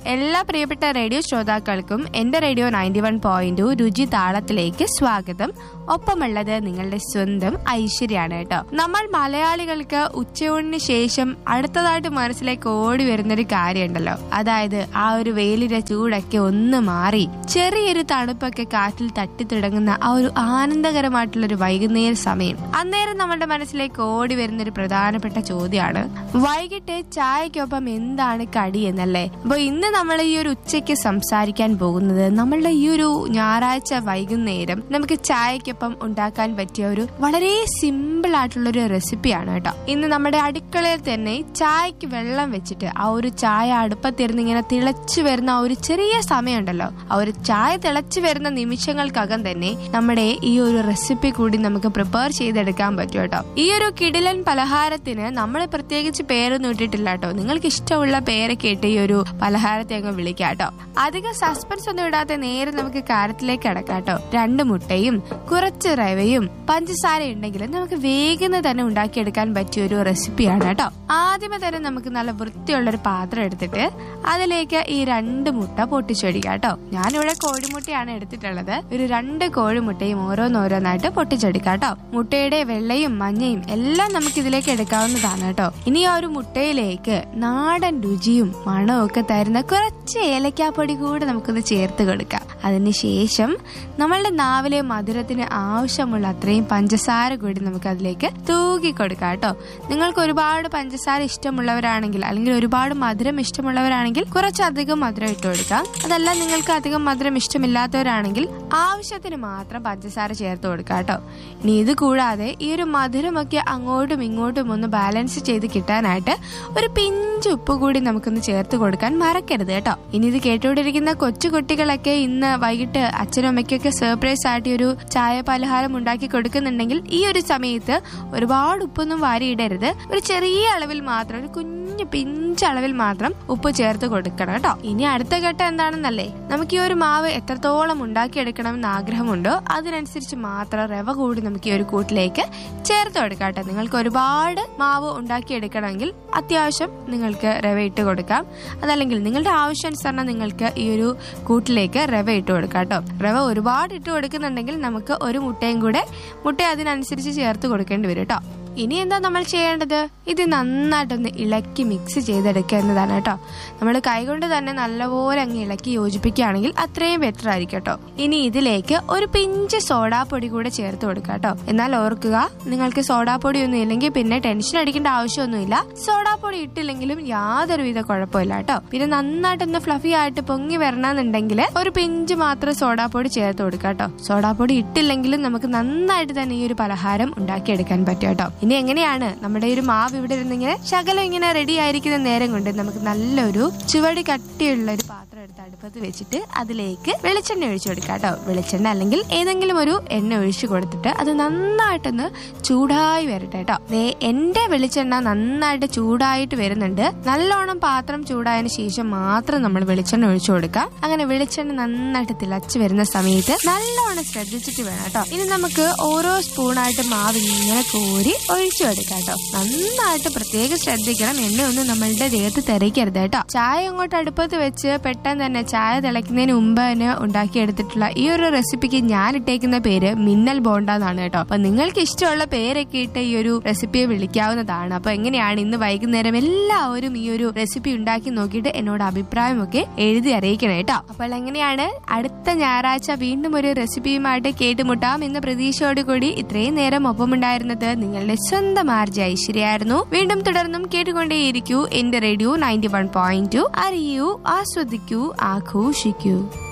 എല്ലാ പ്രിയപ്പെട്ട റേഡിയോ ശ്രോതാക്കൾക്കും എന്റെ റേഡിയോ 91.2 രുചി താളത്തിലേക്ക് സ്വാഗതം. ഒപ്പമുള്ളത് നിങ്ങളുടെ സ്വന്തം ഐശ്വര്യാണ് കേട്ടോ. നമ്മൾ മലയാളികൾക്ക് ഉച്ചയൂണിന് ശേഷം അടുത്തതായിട്ട് മനസ്സിലേക്ക് ഓടി വരുന്നൊരു കാര്യമുണ്ടല്ലോ, അതായത് ആ ഒരു വെയിലിന്റെ ചൂടൊക്കെ ഒന്ന് മാറി ചെറിയൊരു തണുപ്പൊക്കെ കാറ്റിൽ തട്ടി തുടങ്ങുന്ന ആ ഒരു ആനന്ദകരമായിട്ടുള്ളൊരു വൈകുന്നേര സമയം. അന്നേരം നമ്മുടെ മനസ്സിലേക്ക് ഓടി വരുന്നൊരു പ്രധാനപ്പെട്ട ചോദ്യമാണ്, വൈകിട്ട് ചായക്കൊപ്പം എന്താണ് കടി എന്നല്ലേ. അപ്പൊ ഇന്ന് നമ്മൾ ഈ ഒരു ഉച്ചയ്ക്ക് സംസാരിക്കാൻ പോകുന്നത് നമ്മളുടെ ഈ ഒരു ഞായറാഴ്ച വൈകുന്നേരം നമുക്ക് ചായക്കൊപ്പം ഉണ്ടാക്കാൻ പറ്റിയ ഒരു വളരെ സിമ്പിൾ ആയിട്ടുള്ളൊരു റെസിപ്പിയാണ് കേട്ടോ. ഇന്ന് നമ്മുടെ അടുക്കളയിൽ തന്നെ ചായക്ക് വെള്ളം വെച്ചിട്ട് ആ ഒരു ചായ അടുപ്പത്തിരുന്ന് ഇങ്ങനെ തിളച്ചു വരുന്ന ആ ഒരു ചെറിയ സമയമുണ്ടല്ലോ, ആ ഒരു ചായ തിളച്ചു വരുന്ന നിമിഷങ്ങൾക്കകം തന്നെ നമ്മുടെ ഈ ഒരു റെസിപ്പി കൂടി നമുക്ക് പ്രിപ്പയർ ചെയ്തെടുക്കാൻ പറ്റും കേട്ടോ. ഈ ഒരു കിടിലൻ പലഹാരത്തിന് നമ്മൾ പ്രത്യേകിച്ച് പേരൊന്നും ഇട്ടിട്ടില്ല കേട്ടോ. നിങ്ങൾക്ക് ഇഷ്ടമുള്ള പേരൊക്കെ ഇട്ട് ഈ ഒരു പലഹാരത്തെ അങ്ങ് വിളിക്കാം കേട്ടോ. അധികം സസ്പെൻസ് ഒന്നും ഇടാതെ നേരെ നമുക്ക് കാര്യത്തിലേക്ക് കടക്കാം കേട്ടോ. 2 മുട്ടയും കുറച്ച് റവയും പഞ്ചസാര ഉണ്ടെങ്കിൽ നമുക്ക് വേഗം തന്നെ ഉണ്ടാക്കിയെടുക്കാൻ പറ്റിയ ഒരു റെസിപ്പിയാണ് കേട്ടോ. ആദ്യമേ തന്നെ നമുക്ക് നല്ല വൃത്തിയുള്ളൊരു പാത്രം എടുത്തിട്ട് അതിലേക്ക് ഈ 2 മുട്ട പൊട്ടിച്ചൊടിക്കാം കേട്ടോ. ഞാനിവിടെ കോഴിമുട്ടയാണ് എടുത്തിട്ടുള്ളത്. ഒരു 2 കോഴിമുട്ടയും ഓരോന്നോരോന്നായിട്ട് പൊട്ടിച്ചെടുക്കാം കേട്ടോ. മുട്ടയുടെ വെള്ളയും മഞ്ഞയും എല്ലാം നമുക്ക് ഇതിലേക്ക് എടുക്കാവുന്നതാണ് കേട്ടോ. ഇനി ആ ഒരു മുട്ടയിലേക്ക് നാടൻ രുചിയും മണവും ഒക്കെ തരുന്ന കുറച്ച് ഏലക്കാപ്പൊടി കൂടെ നമുക്കൊന്ന് ചേർത്ത് കൊടുക്കാം. അതിനുശേഷം നമ്മളുടെ നാവിലെ മധുരത്തിന് ആവശ്യമുള്ള അത്രയും പഞ്ചസാര കൂടി നമുക്ക് അതിലേക്ക് തൂക്കി കൊടുക്കാം കേട്ടോ. നിങ്ങൾക്ക് ഒരുപാട് പഞ്ചസാര ഇഷ്ടമുള്ളവരാണെങ്കിൽ അല്ലെങ്കിൽ ഒരുപാട് മധുരം ഇഷ്ടമുള്ളവരാണെങ്കിൽ കുറച്ചധികം മധുരം ഇട്ട് കൊടുക്കാം. അതല്ല നിങ്ങൾക്ക് അധികം മധുരം ഇഷ്ടമില്ലാത്തവരാണെങ്കിൽ ആവശ്യത്തിന് മാത്രം പഞ്ചസാര ചേർത്ത് കൊടുക്കാം കേട്ടോ. ഇനി ഇത് കൂടാതെ ഈ ഒരു മധുരമൊക്കെ അങ്ങോട്ടും ഇങ്ങോട്ടും ഒന്ന് ബാലൻസ് ചെയ്ത് കിട്ടാനായിട്ട് ഒരു പിഞ്ച് ഉപ്പ് കൂടി നമുക്കൊന്ന് ചേർത്ത് കൊടുക്കാൻ മറക്കരുത് കേട്ടോ. ഇനി ഇത് കേട്ടുകൊണ്ടിരിക്കുന്ന കൊച്ചു കുട്ടികളൊക്കെ ഇന്ന് വൈകിട്ട് അച്ഛനും അമ്മയ്ക്കൊക്കെ സർപ്രൈസ് ആയിട്ട് ഒരു ചായ പലഹാരം ഉണ്ടാക്കി കൊടുക്കുന്നുണ്ടെങ്കിൽ ഈ ഒരു സമയത്ത് ഒരുപാട് ഉപ്പൊന്നും വാരിയിടരുത്. ഒരു ചെറിയ അളവിൽ മാത്രം, ഒരു കുഞ്ഞു പിഞ്ച് അളവിൽ മാത്രം ഉപ്പ് ചേർത്ത് കൊടുക്കണം കേട്ടോ. ഇനി അടുത്ത ഘട്ടം എന്താണെന്നല്ലേ, നമുക്ക് ഈ ഒരു മാവ് എത്രത്തോളം ഉണ്ടാക്കിയെടുക്കണമെന്ന് ആഗ്രഹമുണ്ടോ അതിനനുസരിച്ച് മാത്രം റവ കൂടി നമുക്ക് ഈ ഒരു കൂട്ടിലേക്ക് ചേർത്ത് കൊടുക്കാം കേട്ടോ. നിങ്ങൾക്ക് ഒരുപാട് മാവ് ഉണ്ടാക്കിയെടുക്കണമെങ്കിൽ അത്യാവശ്യം നിങ്ങൾക്ക് റവ ഇട്ട് കൊടുക്കാം. അതല്ലെങ്കിൽ നിങ്ങളുടെ ആവശ്യാനുസരണം നിങ്ങൾക്ക് ഈ ഒരു കൂട്ടിലേക്ക് റവ ഇട്ട് കൊടുക്കാം കേട്ടോ. റവ ഒരുപാട് ഇട്ട് കൊടുക്കുന്നുണ്ടെങ്കിൽ നമുക്ക് ഒരു മുട്ട അതിനനുസരിച്ച് ചേർത്ത് കൊടുക്കേണ്ടി വരും കേട്ടോ. ഇനി എന്താ നമ്മൾ ചെയ്യേണ്ടത്, ഇത് നന്നായിട്ടൊന്ന് ഇളക്കി മിക്സ് ചെയ്തെടുക്കുക എന്നതാണ് കേട്ടോ. നമ്മൾ കൈകൊണ്ട് തന്നെ നല്ലപോലെ അങ്ങ് ഇളക്കി യോജിപ്പിക്കുകയാണെങ്കിൽ അത്രയും ബെറ്റർ ആയിരിക്കും കേട്ടോ. ഇനി ഇതിലേക്ക് ഒരു പിഞ്ച് സോഡാപ്പൊടി കൂടെ ചേർത്ത് കൊടുക്കുക കേട്ടോ. എന്നാൽ ഓർക്കുക, നിങ്ങൾക്ക് സോഡാപ്പൊടി ഒന്നും ഇല്ലെങ്കിൽ പിന്നെ ടെൻഷൻ അടിക്കേണ്ട ആവശ്യമൊന്നുമില്ല. സോഡാപ്പൊടി ഇട്ടില്ലെങ്കിലും യാതൊരുവിധ കുഴപ്പമില്ല കേട്ടോ. പിന്നെ നന്നായിട്ടൊന്ന് ഫ്ലഫി ആയിട്ട് പൊങ്ങി വരണമെന്നുണ്ടെങ്കിൽ ഒരു പിഞ്ച് മാത്രം സോഡാപ്പൊടി ചേർത്ത് കൊടുക്കുക കേട്ടോ. സോഡാപ്പൊടി ഇട്ടില്ലെങ്കിലും നമുക്ക് നന്നായിട്ട് തന്നെ ഈ ഒരു പലഹാരം ഉണ്ടാക്കിയെടുക്കാൻ പറ്റും കേട്ടോ. ഇനി എങ്ങനെയാണ് നമ്മുടെ ഒരു മാവ് ഇവിടെ ഇരുന്നിങ്ങനെ ശകലം ഇങ്ങനെ റെഡി ആയിരിക്കുന്ന നേരം കൊണ്ട് നമുക്ക് നല്ലൊരു ചുവടി കട്ടിയുള്ള ഒരു പാത്രം എടുത്ത് അടുപ്പത്ത് വെച്ചിട്ട് അതിലേക്ക് വെളിച്ചെണ്ണ ഒഴിച്ചു കൊടുക്കാം കേട്ടോ. വെളിച്ചെണ്ണ അല്ലെങ്കിൽ ഏതെങ്കിലും ഒരു എണ്ണ ഒഴിച്ചു കൊടുത്തിട്ട് അത് നന്നായിട്ടൊന്ന് ചൂടായി വരട്ടെ കേട്ടോ. എന്റെ വെളിച്ചെണ്ണ നന്നായിട്ട് ചൂടായിട്ട് വരുന്നുണ്ട്. നല്ലോണം പാത്രം ചൂടായതിനു ശേഷം മാത്രം നമ്മൾ വെളിച്ചെണ്ണ ഒഴിച്ചു കൊടുക്കാം. അങ്ങനെ വെളിച്ചെണ്ണ നന്നായിട്ട് തിളച്ചു വരുന്ന സമയത്ത് നല്ലോണം ശ്രദ്ധിച്ചിട്ട് വേണം കേട്ടോ. ഇനി നമുക്ക് ഓരോ സ്പൂണായിട്ട് മാവ് ഇങ്ങനെ കോരി ഒഴിച്ചു കൊടുക്കാം കേട്ടോ. നന്നായിട്ട് പ്രത്യേകം ശ്രദ്ധിക്കണം, എണ്ണയൊന്നും നമ്മളുടെ ദേഹത്ത് തെറിക്കരുത് കേട്ടോ. ചായ അങ്ങോട്ട് അടുപ്പത്ത് വെച്ച് പെട്ടെന്ന് തന്നെ ചായ തിളയ്ക്കുന്നതിന് മുമ്പ് തന്നെ ഉണ്ടാക്കിയെടുത്തിട്ടുള്ള ഈ ഒരു റെസിപ്പിക്ക് ഞാൻ ഇട്ടേക്കുന്ന പേര് മിന്നൽ ബോണ്ട എന്നാണ് കേട്ടോ. അപ്പൊ നിങ്ങൾക്ക് ഇഷ്ടമുള്ള പേരൊക്കെ ഇട്ട് ഈ ഒരു റെസിപ്പിയെ വിളിക്കാവുന്നതാണ്. അപ്പൊ എങ്ങനെയാണ് ഇന്ന് വൈകുന്നേരം എല്ലാവരും ഈ ഒരു റെസിപ്പി ഉണ്ടാക്കി നോക്കിയിട്ട് എന്നോട് അഭിപ്രായമൊക്കെ എഴുതി അറിയിക്കണം കേട്ടോ. അപ്പോൾ എങ്ങനെയാണ് അടുത്ത ഞായറാഴ്ച വീണ്ടും ഒരു റെസിപ്പിയുമായിട്ട് കേട്ടുമുട്ടാം എന്ന പ്രതീക്ഷയോടുകൂടി ഇത്രയും നേരം ഒപ്പമുണ്ടായിരുന്നത് നിങ്ങളുടെ സ്വന്തം ആർജെ ഐശ്വര്യായിരുന്നു. വീണ്ടും തുടർന്നും കേട്ടുകൊണ്ടേയിരിക്കൂ എന്റെ റേഡിയോ 91.2. അറിയൂ, ആസ്വദിക്കൂ, ആഘോഷിക്കൂ.